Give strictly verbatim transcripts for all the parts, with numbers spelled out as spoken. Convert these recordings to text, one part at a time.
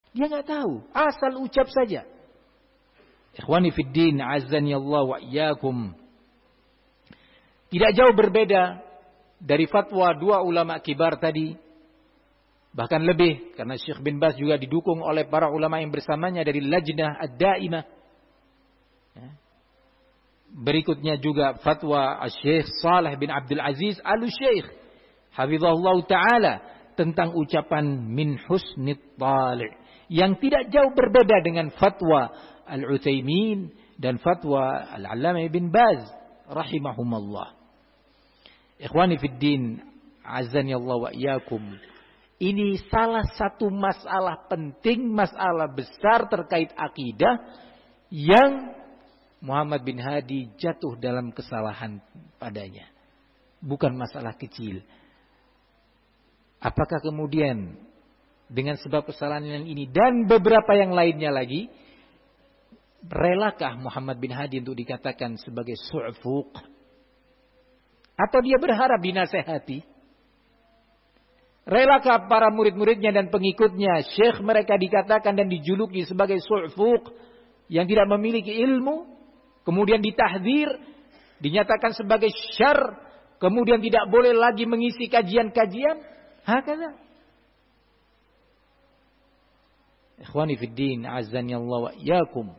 Dia nggak tahu, asal ucap saja. Ikhwani fid din, azzani Allah wa iyyakum. Tidak jauh berbeda dari fatwa dua ulama kibar tadi. Bahkan lebih, karena Syekh bin Baz juga didukung oleh para ulama yang bersamanya dari Lajnah Ad-Daimah. Berikutnya juga fatwa Syekh Saleh bin Abdul Aziz Al-Syekh hafizahullah ta'ala tentang ucapan min husnit tali', yang tidak jauh berbeda dengan fatwa Al-Utsaimin dan fatwa Al-Allamah bin Baz rahimahumallah. Ikhwani fid din, azani Allah wa iyyakum. Ini salah satu masalah penting, masalah besar terkait akidah yang Muhammad bin Hadi jatuh dalam kesalahan padanya. Bukan masalah kecil. Apakah kemudian dengan sebab kesalahan ini dan beberapa yang lainnya lagi, relakah Muhammad bin Hadi untuk dikatakan sebagai su'fuq? Atau dia berharap dinasehati? Relakah para murid-muridnya dan pengikutnya, syekh mereka dikatakan dan dijuluki sebagai su'fuq, yang tidak memiliki ilmu, kemudian ditahdzir, dinyatakan sebagai syarr, kemudian tidak boleh lagi mengisi kajian-kajian? Hakala. Ikhwani fid din, azzani Allah wa iyyakum.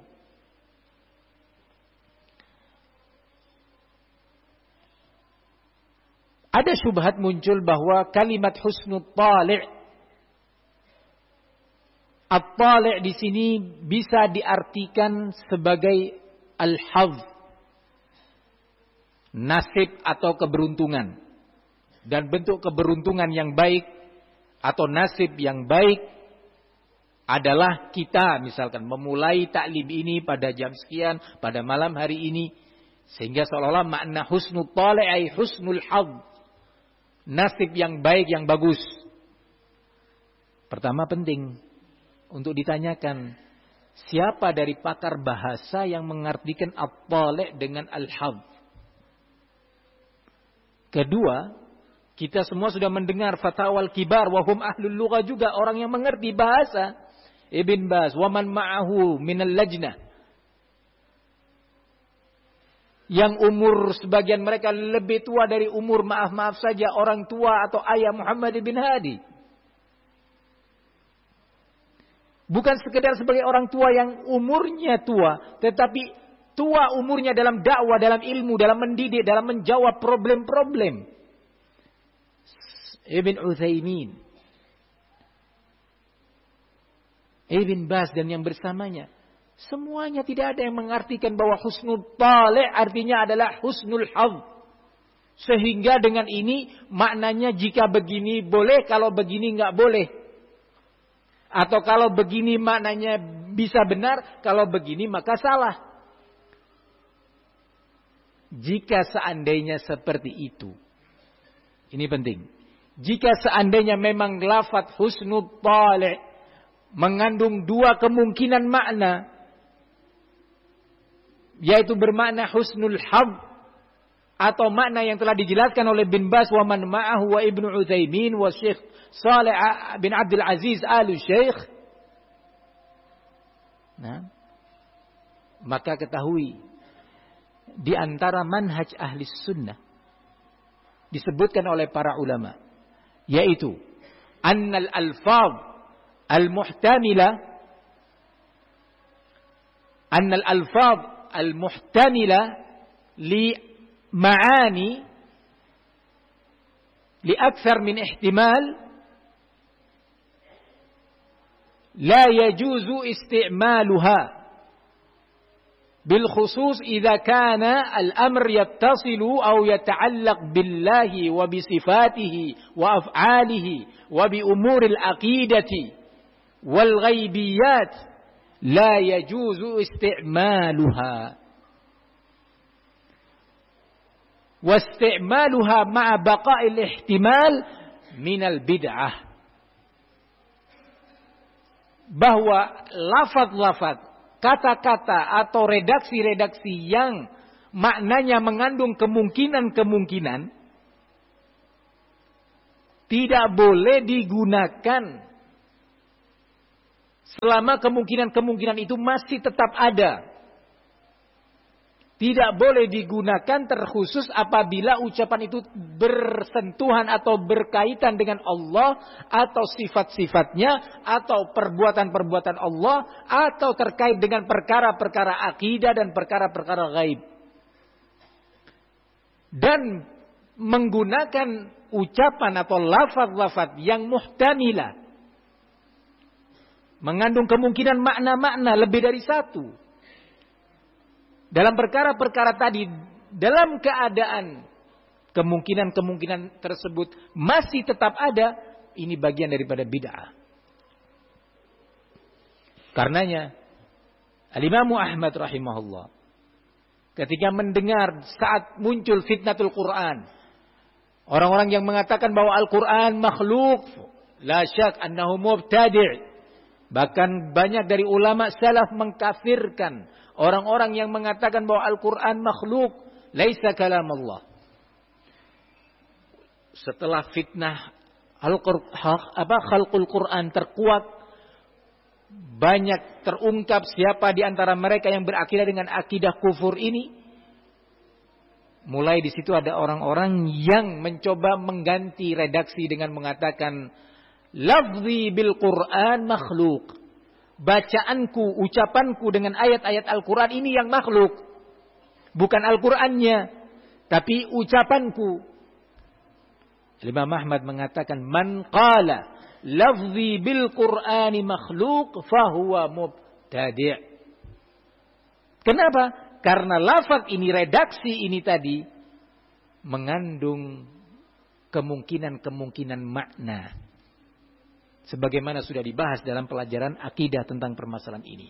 Ada syubhat muncul bahwa kalimat husnul tali', at-tali' di sini bisa diartikan sebagai al-hadz, nasib atau keberuntungan. Dan bentuk keberuntungan yang baik atau nasib yang baik adalah kita misalkan memulai taklim ini pada jam sekian, pada malam hari ini, sehingga seolah-olah makna husnul tali' ay husnul hadz, nasib yang baik, yang bagus. Pertama penting untuk ditanyakan, siapa dari pakar bahasa yang mengartikan at-tali' dengan al-hadz? Kedua, kita semua sudah mendengar fatwa al-kibar, wahum ahlul lughah, juga orang yang mengerti bahasa. Ibn Baz, wa man ma'ahu minal lajnah, yang umur sebagian mereka lebih tua dari umur, maaf-maaf saja, orang tua atau ayah Muhammad bin Hadi. Bukan sekedar sebagai orang tua yang umurnya tua, tetapi tua umurnya dalam dakwah, dalam ilmu, dalam mendidik, dalam menjawab problem-problem. Ibn Utsaimin, Ibn Baz dan yang bersamanya, semuanya tidak ada yang mengartikan bahwa husnul tali' artinya adalah husnul hadz. Sehingga dengan ini maknanya jika begini boleh, kalau begini enggak boleh. Atau kalau begini maknanya bisa benar, kalau begini maka salah. Jika seandainya seperti itu, ini penting. Jika seandainya memang lafadz husnul tali' mengandung dua kemungkinan makna, yaitu bermakna husnul hadz atau makna yang telah dijelaskan oleh bin Baz wa man ma'ahu wa Ibnu Utsaimin wa Syekh Saleh bin Abdul Aziz Al-Syekh. Nah, maka ketahui di antara manhaj ahli sunnah disebutkan oleh para ulama, yaitu annal alfaz al-muhtamila annal alfaz al-muhtamila li ma'ani li akthar min ihtimal la yajuzu isti'maluha بالخصوص إذا كان الأمر يتصل أو يتعلق بالله وبصفاته وأفعاله وبأمور العقيدة والغيبيات لا يجوز استعمالها واستعمالها مع بقاء الاحتمال من البدعة. Bahwa lafaz-lafaz, kata-kata atau redaksi-redaksi yang maknanya mengandung kemungkinan-kemungkinan tidak boleh digunakan selama kemungkinan-kemungkinan itu masih tetap ada. Tidak boleh digunakan terkhusus apabila ucapan itu bersentuhan atau berkaitan dengan Allah atau sifat-sifatnya atau perbuatan-perbuatan Allah atau terkait dengan perkara-perkara akidah dan perkara-perkara gaib. Dan menggunakan ucapan atau lafaz-lafaz yang muhtamilah, mengandung kemungkinan makna-makna lebih dari satu. Dalam perkara-perkara tadi, dalam keadaan kemungkinan-kemungkinan tersebut masih tetap ada, ini bagian daripada bid'ah. Karenanya, Al-Imam Ahmad rahimahullah, ketika mendengar saat muncul fitnatul Quran, orang-orang yang mengatakan bahwa Al-Quran makhluk, la syak annahu mubtadi'. Bahkan banyak dari ulama salaf mengkafirkan orang-orang yang mengatakan bahwa Al-Quran makhluk, laisa kalam Allah. Setelah fitnah apa khalqul Quran terkuat, banyak terungkap siapa di antara mereka yang berakidah dengan akidah kufur ini. Mulai di situ ada orang-orang yang mencoba mengganti redaksi dengan mengatakan lafzi bil Quran makhluk. Bacaanku, ucapanku dengan ayat-ayat Al-Quran ini yang makhluk. Bukan Al-Qurannya, tapi ucapanku. Imam Ahmad mengatakan, man qala lafzi bil Qur'ani makhluk fahuwa mubtadi'. Kenapa? Karena lafaz ini, redaksi ini tadi mengandung kemungkinan-kemungkinan makna. Sebagaimana sudah dibahas dalam pelajaran akidah tentang permasalahan ini.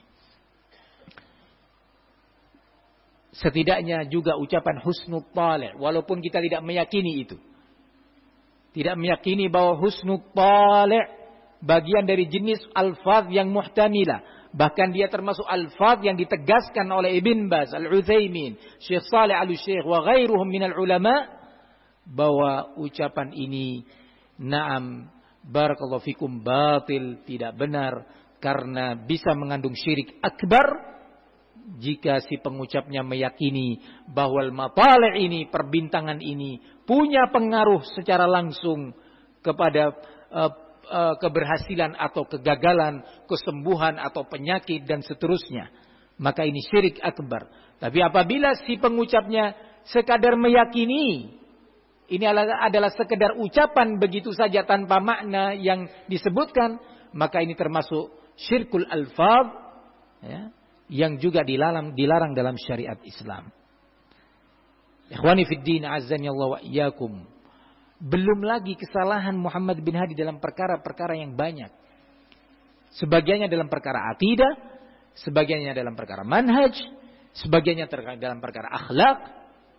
Setidaknya juga ucapan husnul tali', walaupun kita tidak meyakini itu. Tidak meyakini bahwa husnul tali' bagian dari jenis alfaz yang muhtamilah. Bahkan dia termasuk alfaz yang ditegaskan oleh Ibn Baz, Al-Utsaimin, Syekh Shalih Al-Syekh wa ghairuhum minal ulama, bahwa ucapan ini na'am barakallahu fikum batil, tidak benar, karena bisa mengandung syirik akbar jika si pengucapnya meyakini bahwa al-matali' ini, perbintangan ini punya pengaruh secara langsung kepada uh, uh, keberhasilan atau kegagalan, kesembuhan atau penyakit dan seterusnya. Maka ini syirik akbar. Tapi apabila si pengucapnya sekadar meyakini, ini adalah, adalah sekedar ucapan begitu saja tanpa makna yang disebutkan, maka ini termasuk syirkul alfaz, ya, yang juga dilarang, dilarang dalam syariat Islam. Ikhwani fid din, azzani Allah wa iyyakum. Belum lagi kesalahan Muhammad bin Hadi dalam perkara-perkara yang banyak. Sebagiannya dalam perkara akidah, sebagiannya dalam perkara manhaj, sebagiannya dalam perkara akhlak.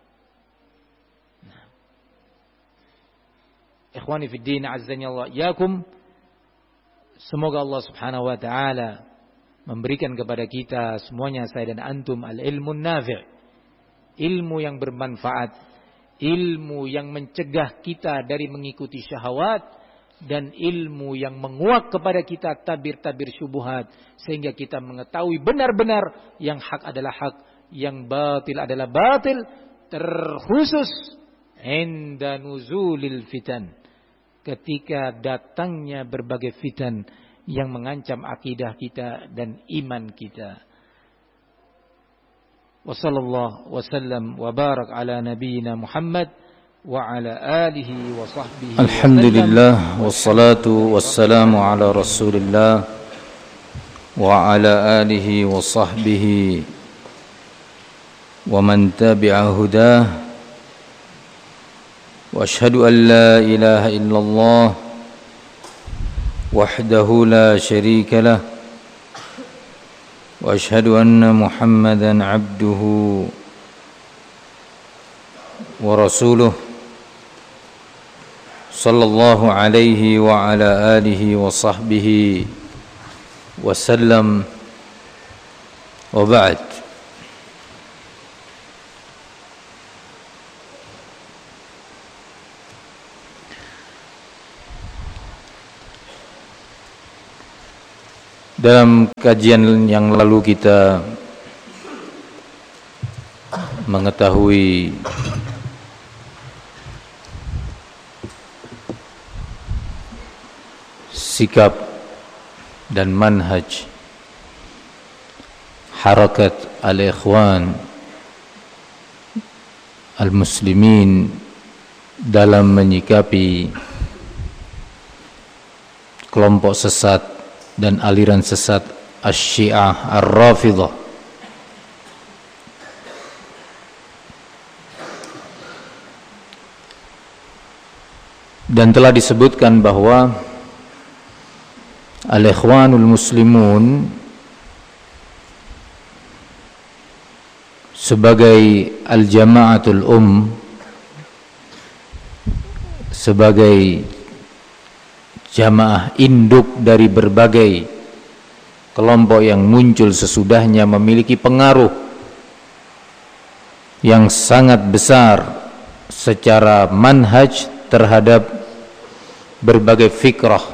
Ikhwani fid din, azzani Allah iyyakum. Semoga Allah Subhanahu wa taala memberikan kepada kita semuanya, saya dan antum, al-ilmun nafi', ilmu yang bermanfaat, ilmu yang mencegah kita dari mengikuti syahwat, dan ilmu yang menguak kepada kita tabir-tabir syubhat, sehingga kita mengetahui benar-benar yang hak adalah hak, yang batil adalah batil, terkhusus inda nuzulil fitan, ketika datangnya berbagai fitan yang mengancam akidah kita dan iman kita. Wa sallallahu wa sallam wa barak ala nabiyyina Muhammad wa ala alihi wa sahbihi. Alhamdulillah wassalatu wassalamu ala Rasulillah wa ala alihi wa sahbihi wa man tabi'a hudah. Wa ashhadu an la ilaha illallah wahdahu la syarika lah wa ashhadu anna Muhammadan abduhu wa rasuluh sallallahu alaihi wa ala alihi wa sahbihi wa sallam, wa ba'd. Dalam kajian yang lalu kita mengetahui sikap dan manhaj harakat al-ikhwan al-muslimin dalam menyikapi kelompok sesat dan aliran sesat Asy-Syiah Ar-Rafidhah. Dan telah disebutkan bahwa al-ikhwanul muslimun sebagai al-jama'atul um, sebagai jamaah induk dari berbagai kelompok yang muncul sesudahnya, memiliki pengaruh yang sangat besar secara manhaj terhadap berbagai fikrah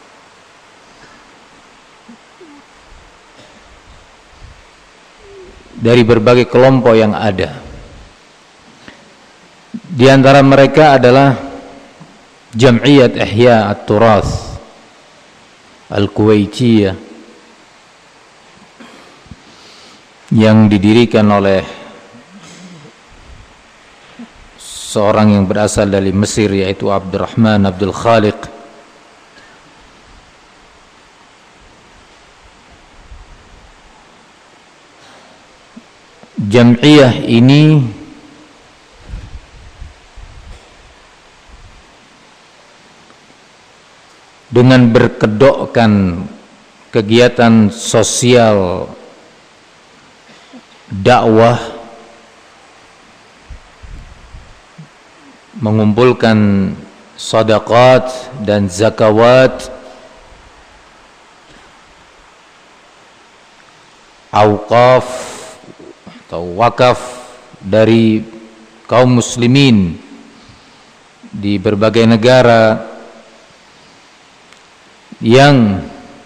dari berbagai kelompok yang ada. Di antara mereka adalah Jam'iyat Ihya At-Turath Al-Kuwaitiyah yang didirikan oleh seorang yang berasal dari Mesir, yaitu Abdurrahman Abdul Khaliq. Jam'iyah ini dengan berkedokkan kegiatan sosial dakwah, mengumpulkan sedekah dan zakawat, auqaf atau wakaf dari kaum muslimin di berbagai negara yang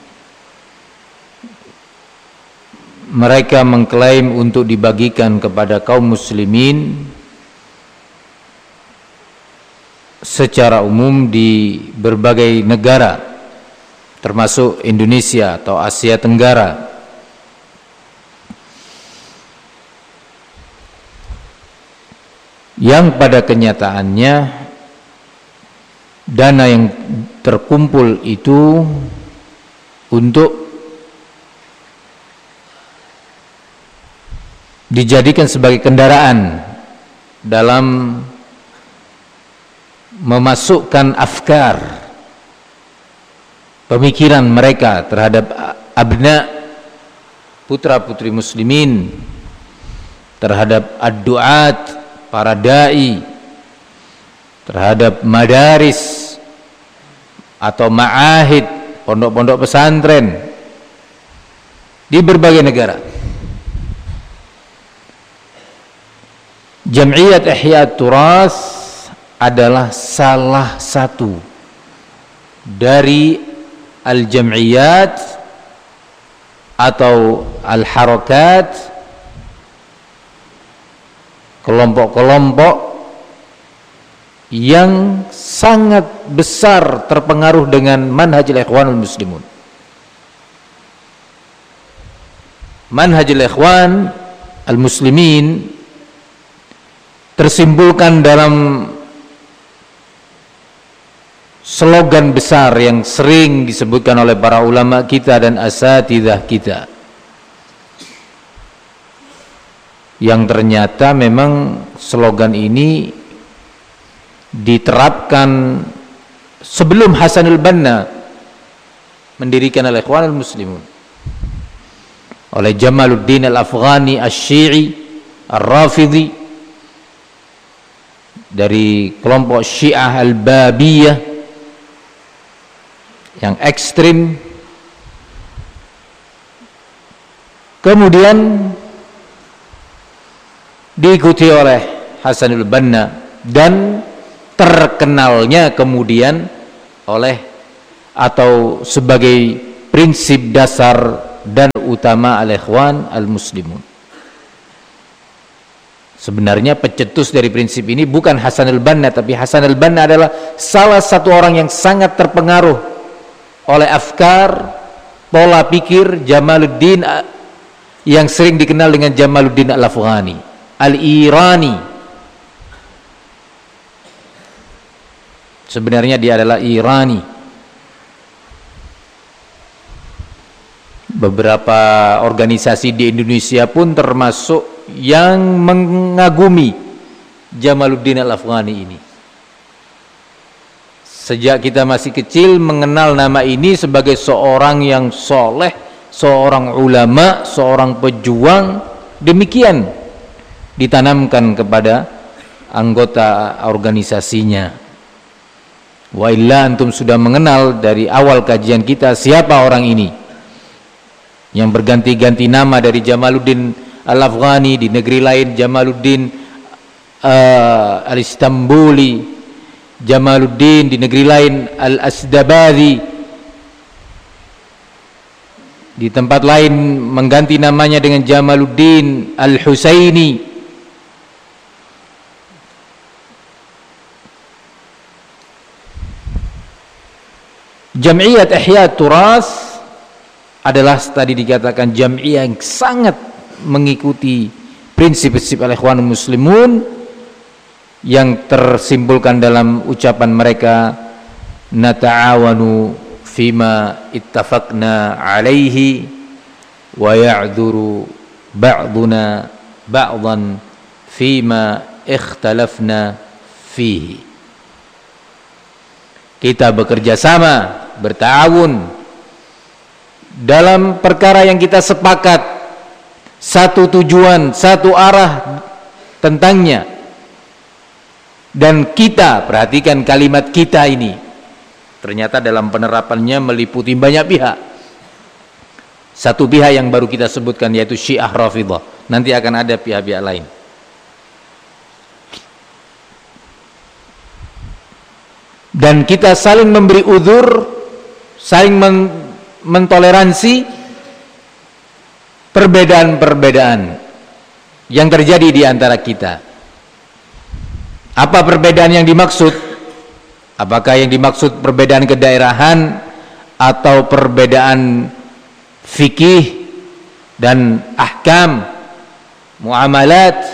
mereka mengklaim untuk dibagikan kepada kaum muslimin secara umum di berbagai negara, termasuk Indonesia atau Asia Tenggara. Yang pada kenyataannya dana yang terkumpul itu untuk dijadikan sebagai kendaraan dalam memasukkan afkar, pemikiran mereka terhadap abna, putra-putri muslimin, terhadap ad-du'at, para da'i, terhadap madaris atau ma'ahid, pondok-pondok pesantren di berbagai negara. Jam'iyat Ihya At-Turath adalah salah satu dari al-jam'iyat atau al-harakat, kelompok-kelompok yang sangat besar terpengaruh dengan manhajul ikhwanul muslimun. Manhajul ikhwan al-muslimin tersimbolkan dalam slogan besar yang sering disebutkan oleh para ulama kita dan asatidzah kita, yang ternyata memang slogan ini diterapkan sebelum Hasanul Banna mendirikan al-Ikhwanul Muslimun, oleh Jamaluddin Al-Afghani Asy-Syi'i Ar-Rafidhi dari kelompok Syiah Al-Babiyah yang ekstrim. Kemudian diikuti oleh Hasanul Banna dan terkenalnya kemudian oleh atau sebagai prinsip dasar dan utama al-ikhwan al-muslimun. Sebenarnya pencetus dari prinsip ini bukan Hasan al-Banna, tapi Hasan al-Banna adalah salah satu orang yang sangat terpengaruh oleh afkar, pola pikir Jamaluddin yang sering dikenal dengan Jamaluddin al-Afghani, al-Irani. Sebenarnya dia adalah Irani. Beberapa organisasi di Indonesia pun termasuk yang mengagumi Jamaluddin al-Afghani ini. Sejak kita masih kecil mengenal nama ini sebagai seorang yang soleh, seorang ulama, seorang pejuang. Demikian ditanamkan kepada anggota organisasinya. Wa illa antum sudah mengenal dari awal kajian kita siapa orang ini yang berganti-ganti nama dari Jamaluddin al-Afghani, di negeri lain Jamaluddin uh, al-Istanbuli, Jamaluddin di negeri lain al-Asdabadi, di tempat lain mengganti namanya dengan Jamaluddin al-Husaini. Jam'iyat Ihya Turas adalah tadi dikatakan jam'iyah yang sangat mengikuti prinsip-prinsip al-ikhwanul muslimun yang tersimbolkan dalam ucapan mereka, nata'awanu fima ittafaqna alaihi wa ya'dhuru ba'duna ba'dan fima ikhtalafna fihi. Kita bekerja sama, bertawun dalam perkara yang kita sepakat, satu tujuan, satu arah tentangnya. Dan kita, perhatikan kalimat kita ini, ternyata dalam penerapannya meliputi banyak pihak. Satu pihak yang baru kita sebutkan yaitu Syiah Rafidhah. Nanti akan ada pihak-pihak lain. Dan kita saling memberi uzur, saling men mentoleransi perbedaan-perbedaan yang terjadi di antara kita. Apa perbedaan yang dimaksud? Apakah yang dimaksud perbedaan kedaerahan atau perbedaan fikih dan ahkam, muamalat,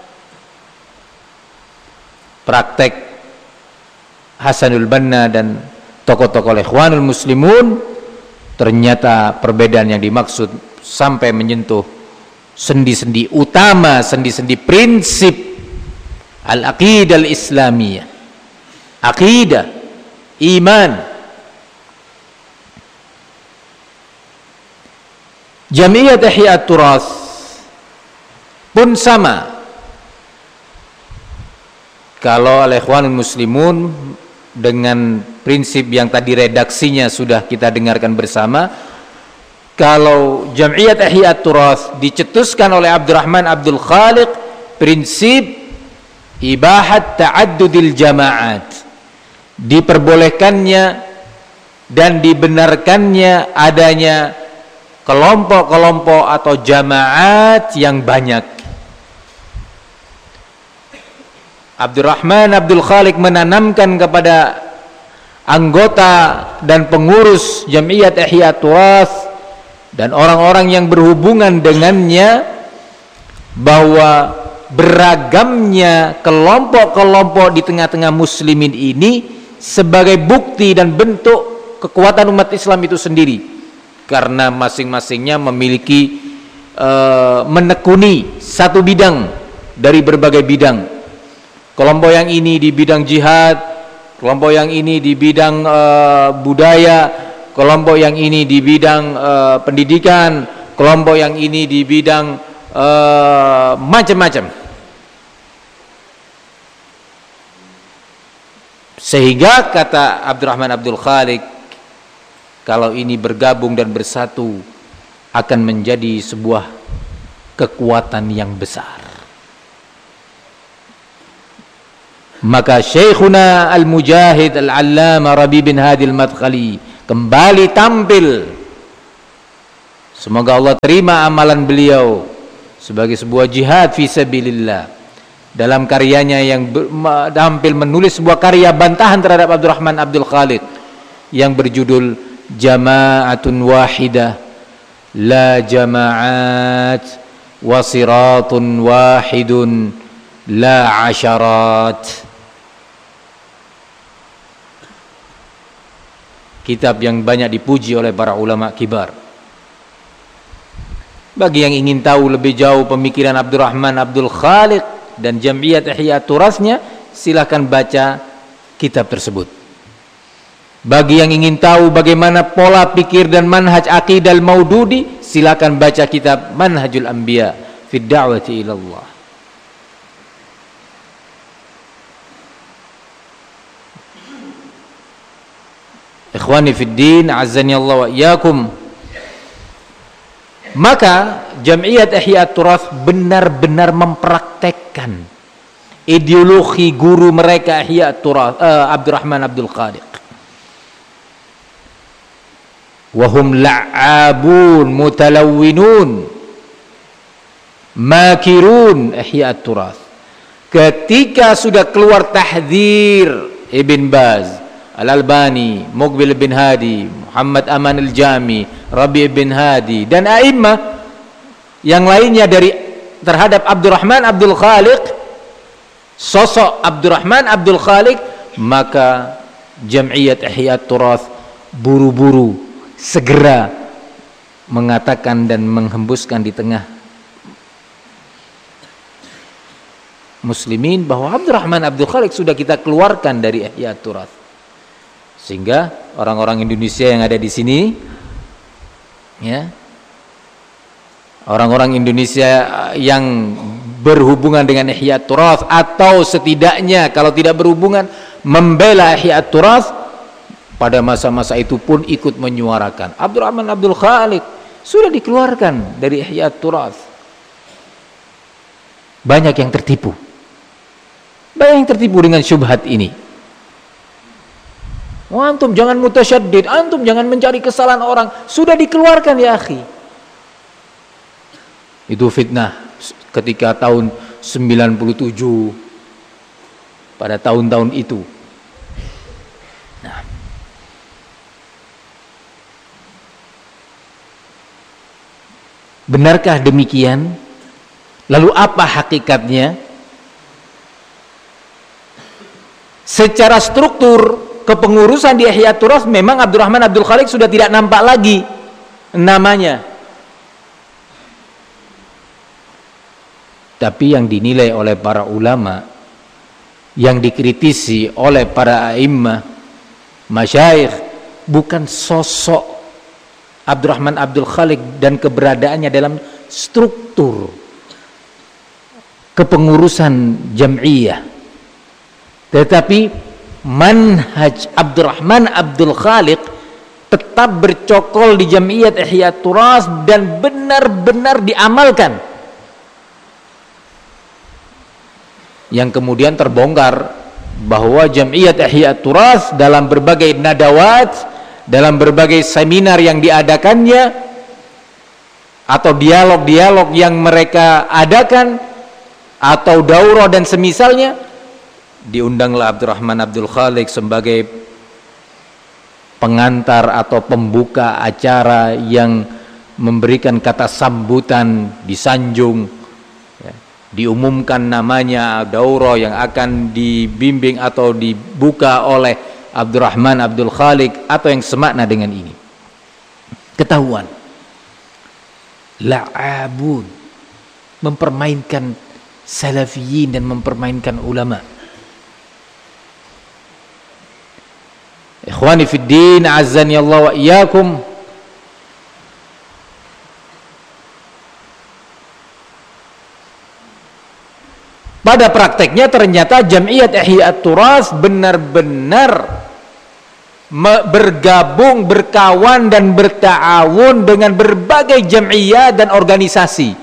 praktek Hasanul Banna dan tokoh-tokoh Ikhwanul Muslimun? Ternyata perbedaan yang dimaksud sampai menyentuh sendi-sendi utama, sendi-sendi prinsip al-aqidah al-islamiyah, aqidah, iman. Jam'iyat Ihya Turas pun sama. Kalau al-ikhwanul muslimun dengan prinsip yang tadi redaksinya sudah kita dengarkan bersama, kalau Jam'iyat Ihya Turas dicetuskan oleh Abdurrahman Abdul Khaliq, prinsip ibahat ta'addudil jama'at, diperbolehkannya dan dibenarkannya adanya kelompok-kelompok atau jamaat yang banyak. Abdurrahman Abdul Khaliq menanamkan kepada anggota dan pengurus Jam'iyat Ihya Turas dan orang-orang yang berhubungan dengannya bahwa beragamnya kelompok-kelompok di tengah-tengah muslimin ini sebagai bukti dan bentuk kekuatan umat Islam itu sendiri, karena masing-masingnya memiliki uh, menekuni satu bidang dari berbagai bidang. Kelompok yang ini di bidang jihad, kelompok yang ini di bidang uh, budaya, kelompok yang ini di bidang uh, pendidikan, kelompok yang ini di bidang uh, macam-macam. Sehingga kata Abdurrahman Abdul Khaliq, kalau ini bergabung dan bersatu akan menjadi sebuah kekuatan yang besar. Maka Syekhuna Al-Mujahid Al-Allama Rabi bin Hadi Al-Madkhali kembali tampil Semoga Allah terima amalan beliau sebagai sebuah jihad fi sabilillah dalam karyanya yang tampil menulis sebuah karya bantahan terhadap Abdurrahman Abdul Khaliq yang berjudul Jama'atun Wahidah La Jama'at wa Siratun Wahidun La Asharat. Kitab yang banyak dipuji oleh para ulama kibar. Bagi yang ingin tahu lebih jauh pemikiran Abdurrahman Abdul Khaliq dan Jam'iyat Ihya Turasnya, silahkan baca kitab tersebut. Bagi yang ingin tahu bagaimana pola pikir dan manhaj Aqidah Al-Maududi, silahkan baca kitab Manhajul Anbiya fi Da'wati ila Allah. Ikhwani fid din, azzani Allah wa iyyakum. Maka Jam'iyat Ihya Turath benar-benar mempraktekkan ideologi guru mereka Ihya Turath, uh, Abdurrahman Abdul Khaliq. Wahum la'abun mutalawwinun makirun Ihya Turath. Ketika sudah keluar tahdzir Ibn Baz, Al-Albani, Muqbil bin Hadi, Muhammad Aman Al-Jami, Rabi' bin Hadi dan a'immah yang lainnya dari terhadap Abdurrahman Abdul Khaliq, sosok Abdurrahman Abdul Khaliq, maka Jam'iyat Ihya Turath buru-buru segera mengatakan dan menghembuskan di tengah muslimin bahwa Abdurrahman Abdul Khaliq sudah kita keluarkan dari Ihya Turath. Sehingga orang-orang Indonesia yang ada di sini, ya, orang-orang Indonesia yang berhubungan dengan Ihya Turath atau setidaknya kalau tidak berhubungan membela Ihya Turath, pada masa-masa itu pun ikut menyuarakan Abdurrahman Abdul Khaliq sudah dikeluarkan dari Ihya Turath. Banyak yang tertipu, banyak yang tertipu dengan syubhat ini. Oh, antum jangan mutasyaddid, antum jangan mencari kesalahan orang, sudah dikeluarkan ya akhi. Itu fitnah ketika tahun sembilan puluh tujuh, pada tahun-tahun itu. Nah, benarkah demikian? Lalu apa hakikatnya? Secara struktur kepengurusan di Ihya Turath memang Abdurrahman Abdul Khaliq sudah tidak nampak lagi namanya. Tapi yang dinilai oleh para ulama, yang dikritisi oleh para a'immah, masyayikh, bukan sosok Abdurrahman Abdul Khaliq dan keberadaannya dalam struktur kepengurusan jam'iyah, tetapi manhaj Abdurrahman Abdul Khaliq tetap bercokol di Jam'iyat Ihya Turath dan benar-benar diamalkan, yang kemudian terbongkar bahwa Jam'iyat Ihya Turath dalam berbagai nadawat, dalam berbagai seminar yang diadakannya atau dialog-dialog yang mereka adakan atau daurah dan semisalnya, diundanglah Abdurrahman Abdul Khaliq sebagai pengantar atau pembuka acara yang memberikan kata sambutan, disanjung, ya, diumumkan namanya daurah yang akan dibimbing atau dibuka oleh Abdurrahman Abdul Khaliq atau yang semakna dengan ini. Ketahuan la'abun, mempermainkan salafiyin dan mempermainkan ulama. Ikhwani fid din, azzani Allah wa iyyakum. Pada prakteknya ternyata Jam'iyat Ihya Turath benar-benar bergabung, berkawan dan berta'awun dengan berbagai jam'iyah dan organisasi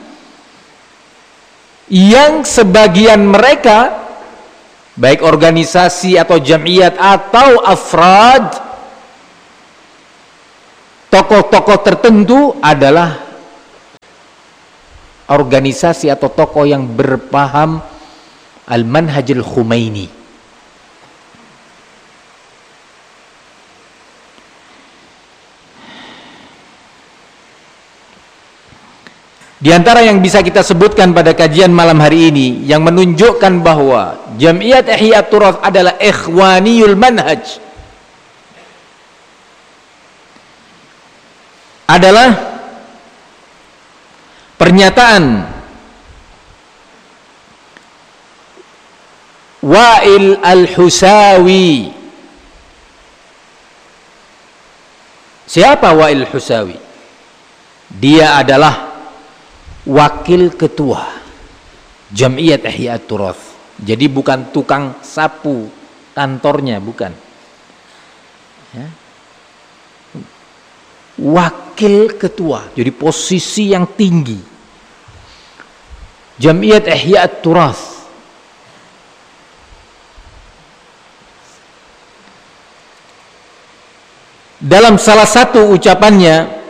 yang sebagian mereka, baik organisasi atau jam'iyat atau afrad, tokoh-tokoh tertentu adalah organisasi atau tokoh yang berpaham al-manhajul Khumaini. Di antara yang bisa kita sebutkan pada kajian malam hari ini yang menunjukkan bahwa Jam'iyat Ihya Turath adalah ikhwaniyul manhaj adalah pernyataan Wa'il Al-Husawi. Siapa Wa'il Husawi? Dia adalah wakil ketua Jam'iyat Ihya Turath. Jadi bukan tukang sapu kantornya, bukan ya. Wakil ketua, jadi posisi yang tinggi Jam'iyat Ihya Turath. Dalam salah satu ucapannya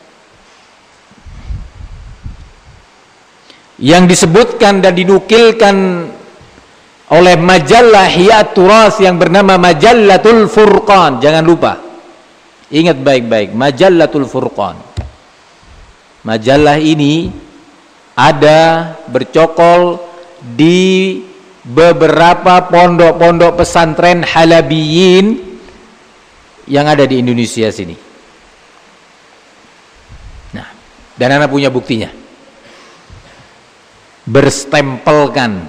yang disebutkan dan dinukilkan oleh majalah Ihya Turath yang bernama Majallatul Furqan, jangan lupa, ingat baik-baik, Majallatul Furqan. Majalah ini ada bercokol di beberapa pondok-pondok pesantren Halabiyin yang ada di Indonesia sini. Nah, dan anak punya buktinya. Berstempelkan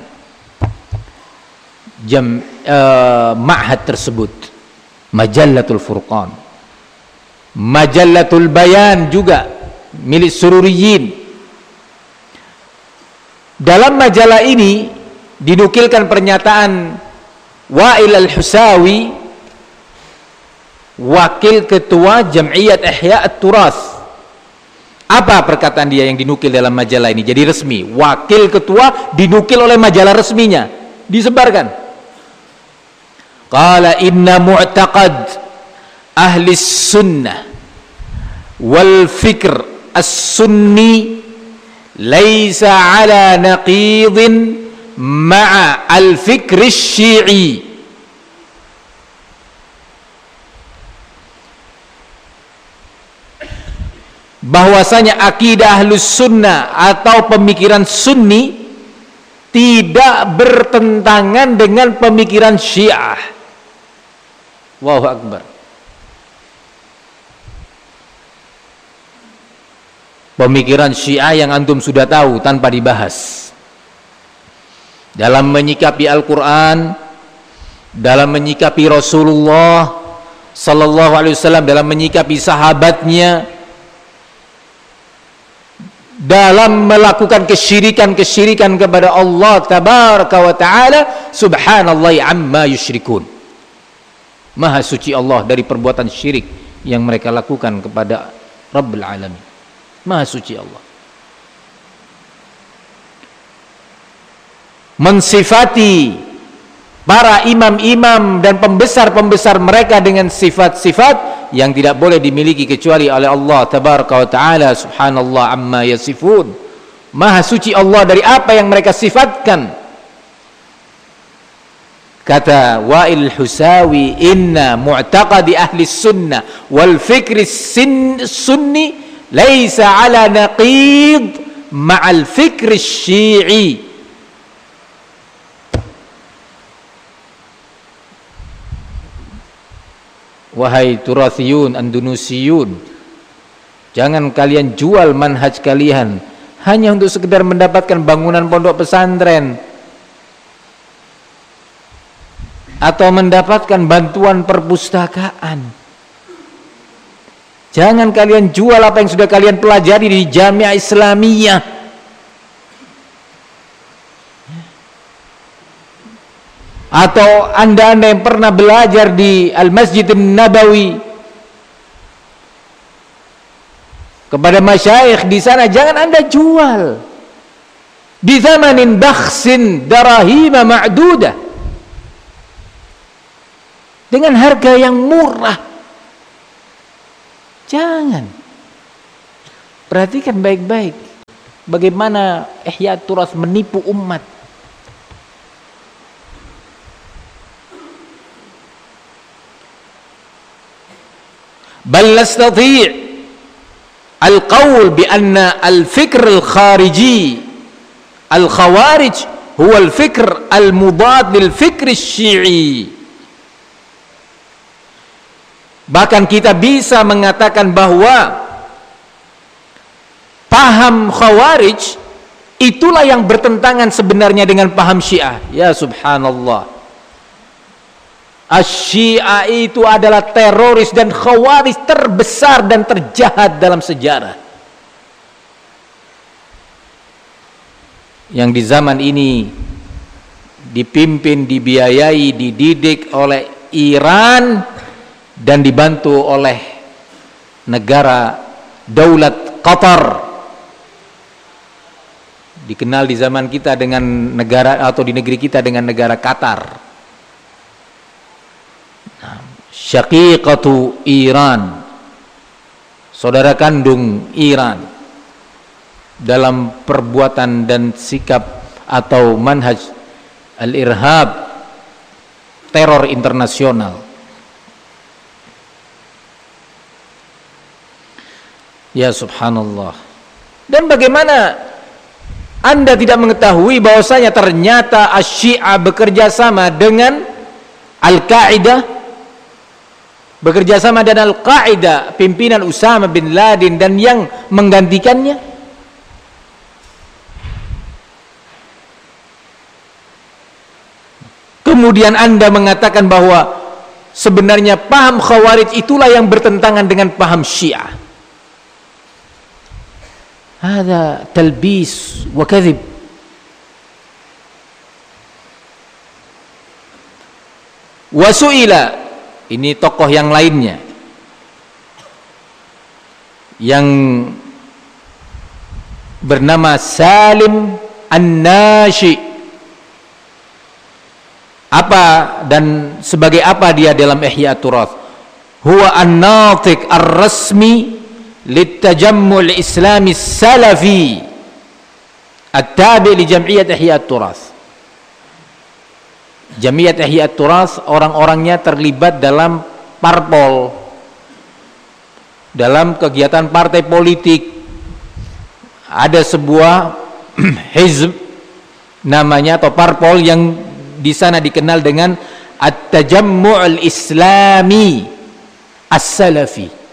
jam uh, ma'had tersebut Majallatul Furqan. Majallatul Bayan juga milik Sururiyin. Dalam majalah ini dinukilkan pernyataan Wa'il Al-Husawi, wakil ketua Jam'iyat Ihya Turath. Apa perkataan dia yang dinukil dalam majalah ini? Jadi resmi, wakil ketua dinukil oleh majalah resminya, disebarkan. Qala inna mu'taqad ahli sunnah wal fikr as-sunni laysa ala naqidin ma'a al-fikr asy-syi'i. Bahwasanya akidah ahlus sunnah atau pemikiran sunni tidak bertentangan dengan pemikiran syiah. Allahu Akbar. Pemikiran syiah yang antum sudah tahu tanpa dibahas dalam menyikapi Al-Quran, dalam menyikapi Rasulullah Sallallahu Alaihi Wasallam, dalam menyikapi sahabatnya, dalam melakukan kesyirikan-kesyirikan kepada Allah Tabaraka wa Ta'ala. Subhanallah amma yusyrikun. Maha suci Allah dari perbuatan syirik yang mereka lakukan kepada Rabbul Alamin. Maha suci Allah. Mensifati para imam-imam dan pembesar-pembesar mereka dengan sifat-sifat yang tidak boleh dimiliki kecuali oleh Allah Tabaraka wa Ta'ala. Subhanallah amma yasifun. Maha suci Allah dari apa yang mereka sifatkan. Kata Wa'il Husawi, inna mu'taqadi ahli sunnah wal fikri sunni laysa ala naqid ma'al fikri syi'i. Wahai Turathiyun, Andunusiyun, jangan kalian jual manhaj kalian hanya untuk sekedar mendapatkan bangunan pondok pesantren atau mendapatkan bantuan perpustakaan. Jangan kalian jual apa yang sudah kalian pelajari di Jamiah Islamiyah. Atau anda-anda yang pernah belajar di Al-Masjid Nabawi kepada masyayikh di sana, jangan anda jual bi thamanin bakhsin darahima ma'dudah, dengan harga yang murah. Jangan. Perhatikan baik-baik. Bagaimana Ihya Turath menipu umat. Bal nastati' al-qawl bi anna al-fikr al-khariji al-khawarij huwa al-fikr al-mudad lil-fikr asy-syi'i. Bahkan kita bisa mengatakan bahwa paham Khawarij itulah yang bertentangan sebenarnya dengan paham Syiah. Ya subhanallah. Asy-Syiah itu adalah teroris dan Khawarij terbesar dan terjahat dalam sejarah. Yang di zaman ini dipimpin, dibiayai, dididik oleh Iran dan dibantu oleh negara Daulat Qatar. Dikenal di zaman kita dengan negara atau di negeri kita dengan negara Qatar. Nah, syaqiqatu Iran, saudara kandung Iran dalam perbuatan dan sikap atau manhaj al-irhab, teror internasional. Ya subhanallah. Dan bagaimana Anda tidak mengetahui bahwasanya ternyata Asy-Syiah bekerja sama dengan Al-Qaeda, bekerja sama dengan Al-Qaeda, pimpinan Usama bin Laden dan yang menggantikannya? Kemudian Anda mengatakan bahwa sebenarnya paham Khawarij itulah yang bertentangan dengan paham Syiah. Hada talbis wa kadhib. Wa su'ila, ini tokoh yang lainnya yang bernama Salim An-Nashi. Apa dan sebagai apa dia dalam Ihya Turath? Huwa an-natiq ar-rasmi litajammu' al-islami salafi at-tabi' li Jam'iyyat Ihya Turath. Jam'iyyat Ihya Turath orang-orangnya terlibat dalam parpol, dalam kegiatan partai politik. Ada sebuah hizb namanya atau parpol yang di sana dikenal dengan at-tajammu' al-islami as-salafi.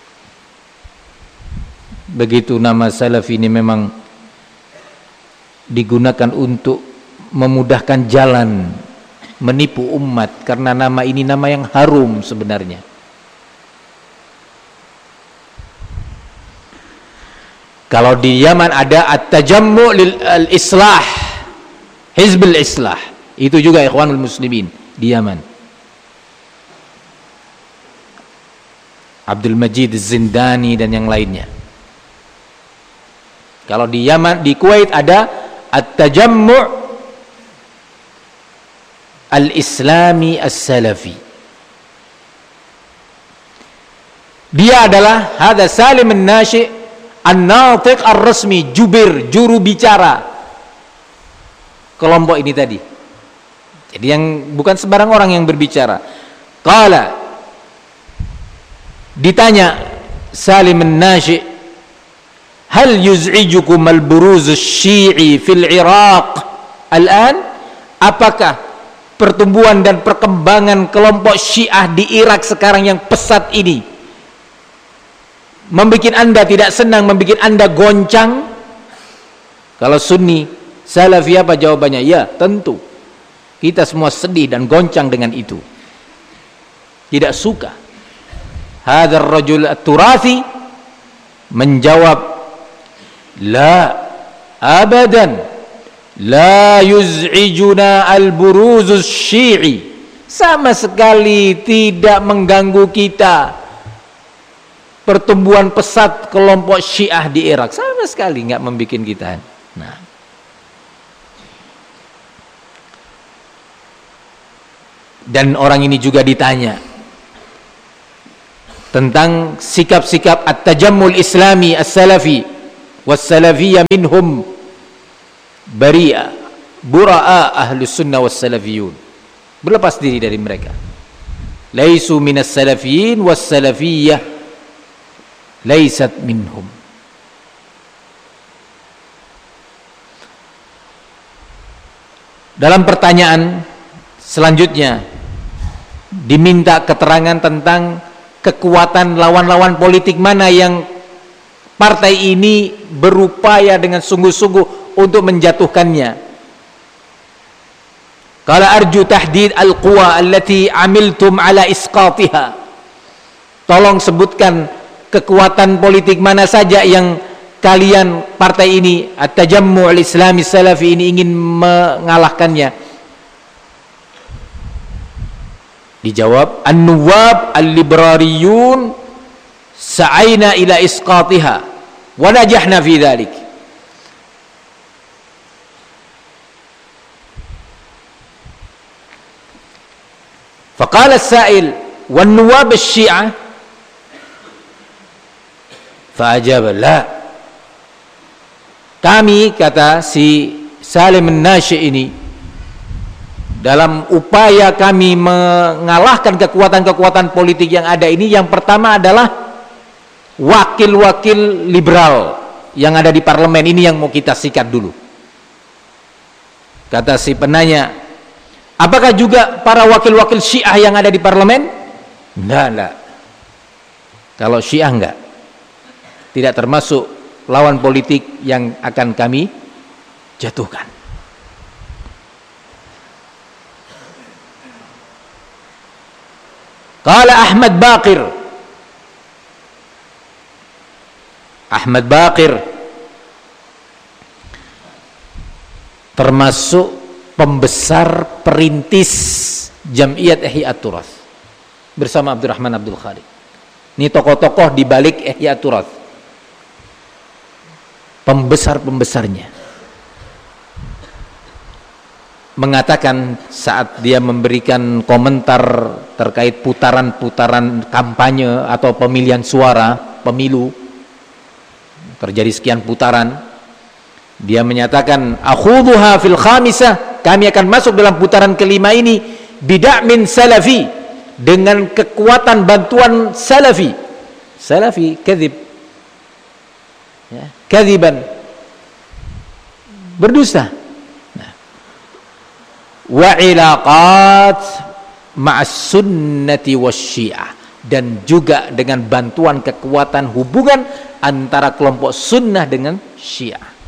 Begitu nama salafi ini memang digunakan untuk memudahkan jalan menipu umat, karena nama ini nama yang harum sebenarnya. Kalau di Yaman ada at-tajammu' lil islah, Hizbul Islah, itu juga Ikhwanul Muslimin di Yaman. Abdul Majid Az-Zindani dan yang lainnya. Kalau di Yaman, di Kuwait ada at-tajammu' al-islami as-salafi. Dia adalah hada Salim An-Nashi an-natiq ar-rasmi, jubir, juru bicara kelompok ini tadi. Jadi yang bukan sembarang orang yang berbicara. Qala, ditanya Salim An-Nashi, hal yuz'ijukum al-buruz asy-syi'i fil Iraq al-an? Apakah pertumbuhan dan perkembangan kelompok Syiah di Irak sekarang yang pesat ini membuat Anda tidak senang, membuat Anda goncang? Kalau Sunni, Salafi apa jawabannya? Ya, tentu. Kita semua sedih dan goncang dengan itu. Tidak suka. Hadzal rajul at-Turathi menjawab, la abadan la yuz'ijuna al-buruzus syi'i. Sama sekali tidak mengganggu kita pertumbuhan pesat kelompok Syiah di Irak. Sama sekali nggak membuat kita. Nah, dan orang ini juga ditanya tentang sikap-sikap at-tajammul islami as-salafi was-salafiyyah minhum bari'a bura'a ahlus sunnah was-salafiyyun, berlepas diri dari mereka. Laisu minas salafiyyin was-salafiyyah laisat minhum. Dalam pertanyaan selanjutnya diminta keterangan tentang kekuatan lawan-lawan politik mana yang partai ini berupaya dengan sungguh-sungguh untuk menjatuhkannya. Qala arju tahdid al-quwa allati amiltum ala isqatiha. Tolong sebutkan kekuatan politik mana saja yang kalian partai ini At-Tajammu' al-Islami Salafi ini ingin mengalahkannya. Dijawab, an-nuwab al-librariyun sa'aina ila isqatiha wa najahna fi dhalik. Faqala as-sa'il wan-nuwab asy-syi'ah fa'ajaba la. Kami, kata si Salim an-Nasyi ini, dalam upaya kami mengalahkan kekuatan-kekuatan politik yang ada ini, yang pertama adalah wakil-wakil liberal yang ada di parlemen ini yang mau kita sikat dulu. Kata si penanya, apakah juga para wakil-wakil Syiah yang ada di parlemen? Enggak, enggak. Kalau Syiah enggak, tidak termasuk lawan politik yang akan kami jatuhkan. Qala Ahmad Baqir. Ahmad Baqir termasuk pembesar perintis Jam'iyat Ihya Turath bersama Abdurrahman Abdul Khaliq. Ini tokoh-tokoh di balik Ihya Turath, pembesar-pembesarnya, mengatakan saat dia memberikan komentar terkait putaran-putaran kampanye atau pemilihan suara pemilu, terjadi sekian putaran, dia menyatakan akhudhuha fil khamisah, kami akan masuk dalam putaran kelima ini bida'min salafi, dengan kekuatan bantuan salafi. Salafi kadzib, ya, kadziban, berdusta. Nah, wa ilaqat ma'as sunnati wasyiah, dan juga dengan bantuan kekuatan hubungan antara kelompok sunnah dengan syiah.